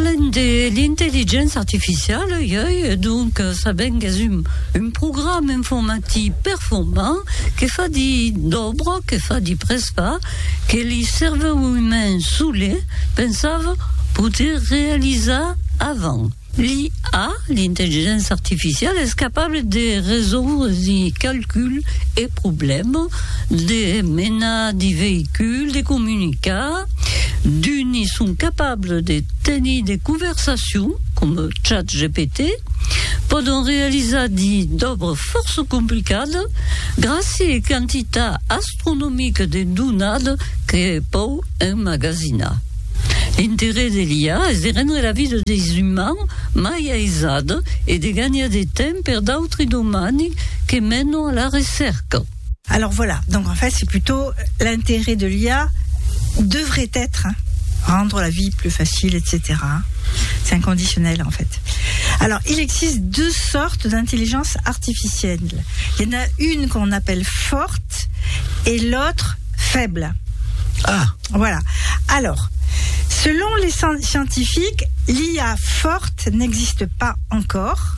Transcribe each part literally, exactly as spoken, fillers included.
parlant de l'intelligence artificielle, il y a donc ça ben un, un programme informatique performant qui fait des d'obres, qui fait des prespa, que les cerveaux humains saoulés pensaient pouvoir réaliser avant. L'I A, l'intelligence artificielle, est capable de résoudre des calculs et problèmes, de mener des véhicules, de communiquer. D'une, ils sont capables de tenir des conversations, comme ChatGPT, pendant réaliser des œuvres fort compliquées, grâce à une quantité astronomique de données que peut emmagasiner. L'intérêt de l'I A est de rendre la vie des humains plus aisée et de gagner du temps pour d'autres domaines qui mènent à la recherche. Alors voilà, donc en fait c'est plutôt l'intérêt de l'I A devrait être hein, rendre la vie plus facile, et cetera. C'est inconditionnel en fait. Alors il existe deux sortes d'intelligence artificielle. Il y en a une qu'on appelle forte et l'autre faible. Ah. Voilà. Alors, selon les scientifiques, l'I A forte n'existe pas encore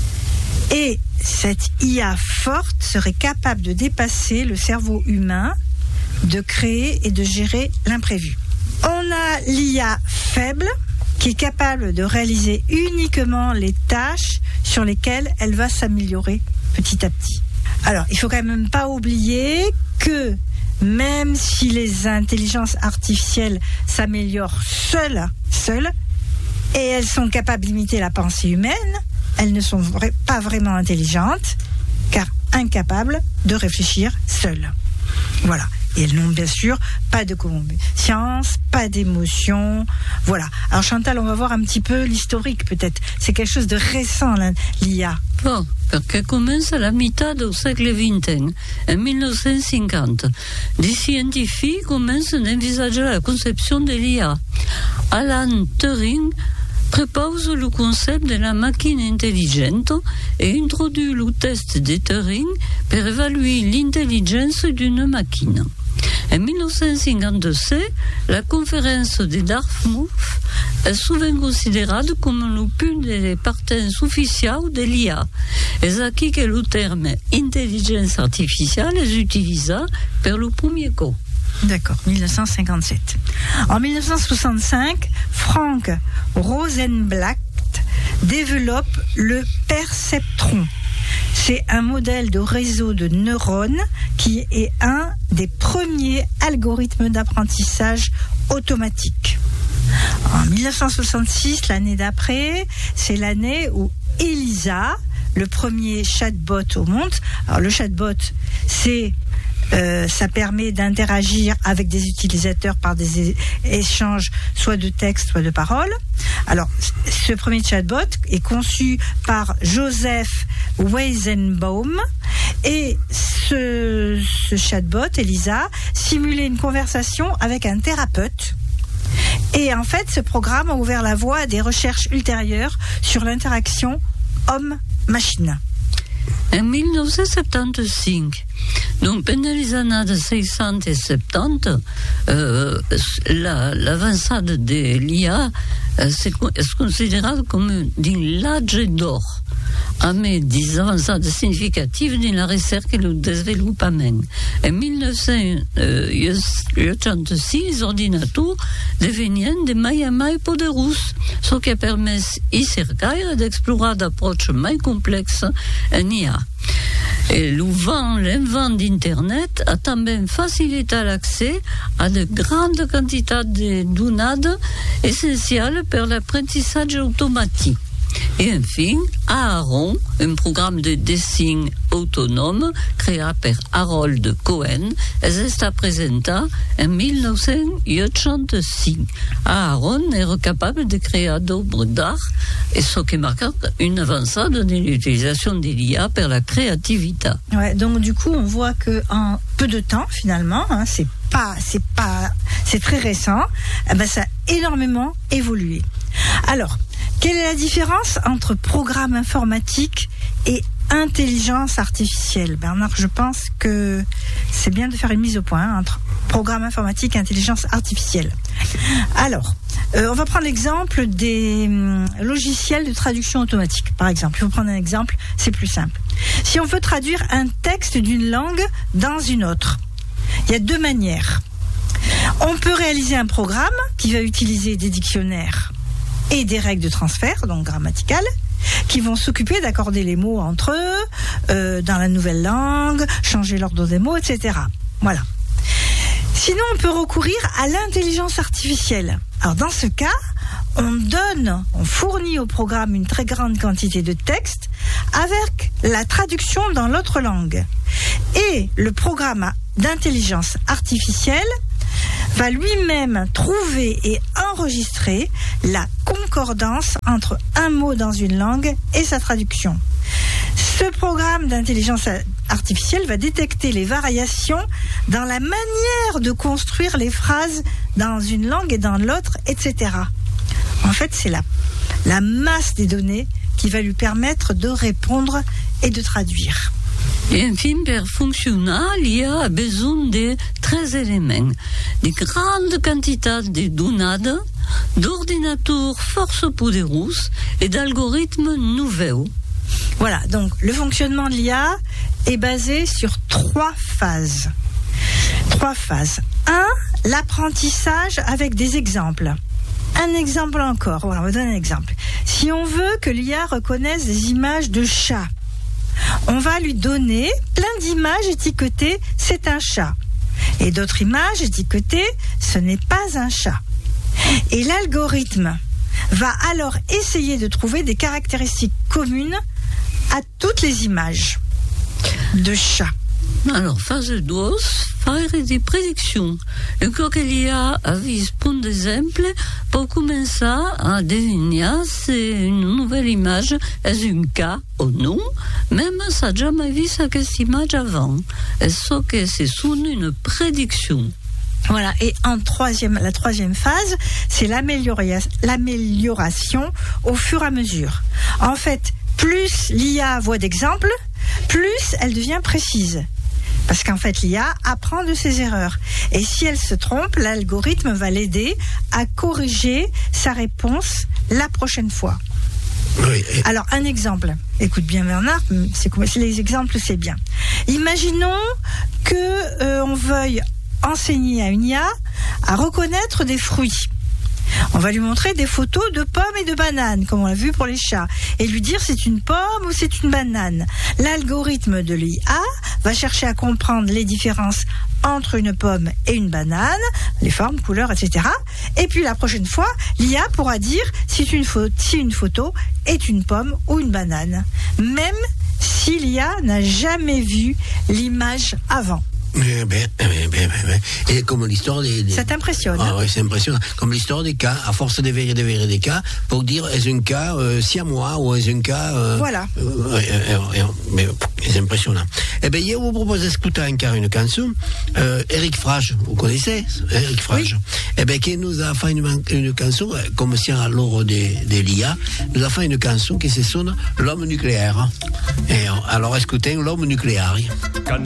et cette I A forte serait capable de dépasser le cerveau humain, de créer et de gérer l'imprévu. On a l'I A faible qui est capable de réaliser uniquement les tâches sur lesquelles elle va s'améliorer petit à petit. Alors, il faut quand même pas oublier que même si les intelligences artificielles s'améliorent seules, seules, et elles sont capables d'imiter la pensée humaine, elles ne sont vra- pas vraiment intelligentes, car incapables de réfléchir seules. Voilà. Et elles n'ont bien sûr pas de conscience, pas d'émotion. Voilà. Alors Chantal, on va voir un petit peu l'historique peut-être. C'est quelque chose de récent, l'I A. Bon, perché commence alla metà del secolo ventesimo, en mille neuf cent cinquante. Des scientifiques commencent à envisager la conception de l'I A. Alan Turing propose le concept de la machine intelligente et introduit le test de Turing pour évaluer l'intelligence d'une machine. En mille neuf cent cinquante-six, la conférence de Dartmouth est souvent considérée comme le point de partenza officielle de l'I A. Et c'est ici que le terme intelligence artificielle est utilisé pour le premier coup. D'accord, mille neuf cent cinquante-sept. En mille neuf cent soixante-cinq, Frank Rosenblatt développe le perceptron. C'est un modèle de réseau de neurones qui est un des premiers algorithmes d'apprentissage automatique. En mille neuf cent soixante-six, l'année d'après, c'est l'année où Elisa, le premier chatbot au monde, alors le chatbot, c'est Euh, ça permet d'interagir avec des utilisateurs par des é- échanges soit de texte, soit de paroles. Alors, ce premier chatbot est conçu par Joseph Weizenbaum et ce, ce chatbot, Elisa, simulait une conversation avec un thérapeute. Et en fait, ce programme a ouvert la voie à des recherches ultérieures sur l'interaction homme-machine. En mille neuf cent soixante-quinze, donc pendant les années soixante-dix, euh, la, l'avancée de l'I A euh, c'est, est considérée comme l'âge d'or, avec des avancées significatives dans la recherche et le développement. En mille neuf cent soixante-six, les ordinateurs devenaient de plus en plus podereux, ce qui permet i cercare d'explorer d'approches plus complexes en I A. Et l'invent d'Internet a també facilité l'accès à de grandes quantités de données essentielles pour l'apprentissage automatique. Et enfin, Aaron, un programme de dessin autonome créé par Harold Cohen, est présenté en mille neuf cent soixante-six. Aaron est capable de créer d'œuvres d'art, et ce qui marque une avancée dans l'utilisation de l'I A pour la créativité. Ouais, donc du coup, on voit que en peu de temps, finalement, hein, c'est pas, c'est pas, c'est très récent, eh ben, ça a énormément évolué. Alors, quelle est la différence entre programme informatique et intelligence artificielle? Bernard, je pense que c'est bien de faire une mise au point hein, entre programme informatique et intelligence artificielle. Alors, euh, on va prendre l'exemple des hum, logiciels de traduction automatique, par exemple. Je vais vous prendre un exemple, c'est plus simple. Si on veut traduire un texte d'une langue dans une autre, il y a deux manières. On peut réaliser un programme qui va utiliser des dictionnaires et des règles de transfert, donc grammaticales, qui vont s'occuper d'accorder les mots entre eux, euh, dans la nouvelle langue, changer l'ordre des mots, et cetera. Voilà. Sinon, on peut recourir à l'intelligence artificielle. Alors, dans ce cas, on donne, on fournit au programme une très grande quantité de texte avec la traduction dans l'autre langue. Et le programme d'intelligence artificielle va lui-même trouver et enregistrer la concordance entre un mot dans une langue et sa traduction. Ce programme d'intelligence artificielle va détecter les variations dans la manière de construire les phrases dans une langue et dans l'autre, et cetera. En fait, c'est la, la masse des données qui va lui permettre de répondre et de traduire. Et enfin, per funzionar, l'I A a besoin de trois éléments. De grandes quantités de données, d'ordinateurs fort podereux et d'algorithmes nouveaux. Voilà, donc le fonctionnement de l'I A est basé sur trois phases. Trois phases. Un, l'apprentissage avec des exemples. Un exemple encore, voilà, on va donner un exemple. Si on veut que l'I A reconnaisse des images de chats, on va lui donner plein d'images étiquetées « c'est un chat ». Et d'autres images étiquetées « ce n'est pas un chat ». Et l'algorithme va alors essayer de trouver des caractéristiques communes à toutes les images de chats. Alors, phase deux, faire des prédictions. Le cas que l'I A a vu pour exemple pour commencer à deviner si une nouvelle image est un cas ou non, même si n'a jamais vu cette image avant. Et ce que c'est une prédiction. Voilà, et en troisième, la troisième phase, c'est l'amélioration, l'amélioration au fur et à mesure. En fait, plus l'I A voit d'exemples, plus elle devient précise. Parce qu'en fait, l'I A apprend de ses erreurs. Et si elle se trompe, l'algorithme va l'aider à corriger sa réponse la prochaine fois. Oui. Alors, un exemple. Écoute bien, Bernard, c'est, les exemples, c'est bien. Imaginons que euh, on veuille enseigner à une I A à reconnaître des fruits. On va lui montrer des photos de pommes et de bananes, comme on l'a vu pour les chats, et lui dire c'est une pomme ou c'est une banane. L'algorithme de l'I A va chercher à comprendre les différences entre une pomme et une banane, les formes, couleurs, et cetera. Et puis la prochaine fois, l'I A pourra dire si une, pho- si une photo est une pomme ou une banane, même si l'I A n'a jamais vu l'image avant. Eh ben, eh ben, eh ben. Et comme l'histoire des, des... Ça t'impressionne? Ah oui, c'est impressionnant. Comme l'histoire des cas, à force de vérifier, de vérifier des cas, pour dire est-ce un cas euh, siamois ou est-ce un cas. Euh, voilà. Euh, euh, euh, mais c'est impressionnant. Eh bien, je vous propose d'écouter encore une chanson. Euh, Eric Frage, vous connaissez Eric Frage? Oui. Eh bien, qui nous a fait une, une chanson, comme si à l'heure de, de l'I A, nous a fait une chanson qui se sonne L'homme nucléaire. Et alors, écoutez, L'homme nucléaire. Quand